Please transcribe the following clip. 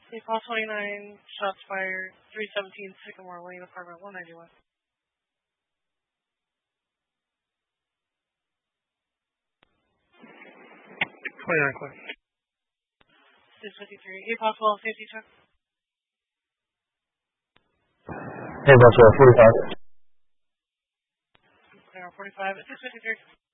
April 29, shots fired, 317 Sycamore Lane, apartment 191. 29 clear. 653, April 12, safety check. April 12, 45. Clear 45 at 653.